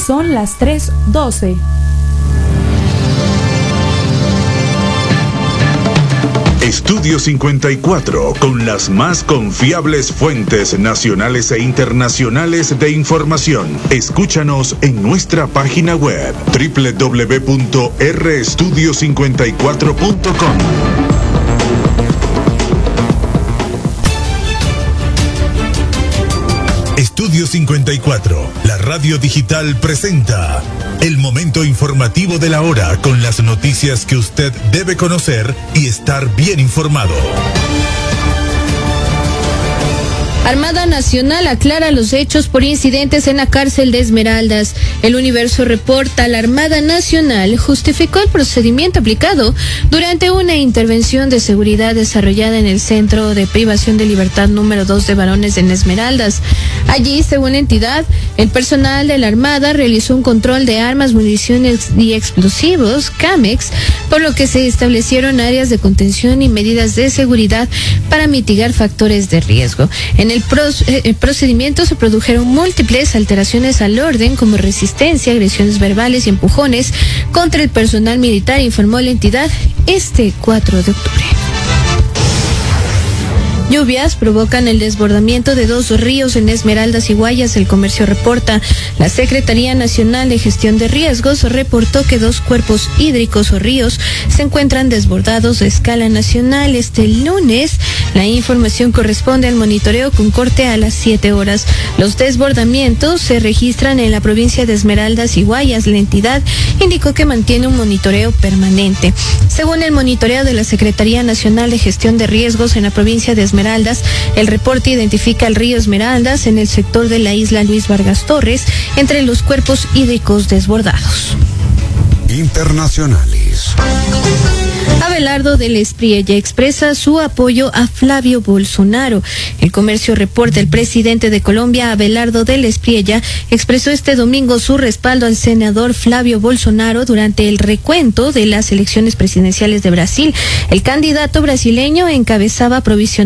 Son las 3:12. Estudio 54, con las más confiables fuentes nacionales e internacionales de información. Escúchanos en nuestra página web www.restudio54.com. Estudio 54, la radio digital presenta el momento informativo de la hora con las noticias que usted debe conocer y estar bien informado. Armada Nacional aclara los hechos por incidentes en la cárcel de Esmeraldas. El Universo reporta: la Armada Nacional justificó el procedimiento aplicado durante una intervención de seguridad desarrollada en el Centro de Privación de Libertad número 2 de varones en Esmeraldas. Allí, según la entidad, el personal de la Armada realizó un control de armas, municiones y explosivos, CAMEX, por lo que se establecieron áreas de contención y medidas de seguridad para mitigar factores de riesgo. En el procedimiento se produjeron múltiples alteraciones al orden, como resistencia, agresiones verbales y empujones contra el personal militar, informó la entidad este 4 de octubre. Lluvias provocan el desbordamiento de 2 ríos en Esmeraldas y Guayas. El Comercio reporta. La Secretaría Nacional de Gestión de Riesgos reportó que 2 cuerpos hídricos o ríos se encuentran desbordados a escala nacional este lunes. La información corresponde al monitoreo con corte a las 7 horas. Los desbordamientos se registran en la provincia de Esmeraldas y Guayas. La entidad indicó que mantiene un monitoreo permanente. Según el monitoreo de la Secretaría Nacional de Gestión de Riesgos en la provincia de Esmeraldas, el reporte identifica el río Esmeraldas en el sector de la isla Luis Vargas Torres entre los cuerpos hídricos desbordados. Internacionales. Abelardo del Espriella expresa su apoyo a Flavio Bolsonaro. El Comercio reporta: el presidente de Colombia, Abelardo del Espriella, expresó este domingo su respaldo al senador Flavio Bolsonaro durante el recuento de las elecciones presidenciales de Brasil. El candidato brasileño encabezaba provisionalmente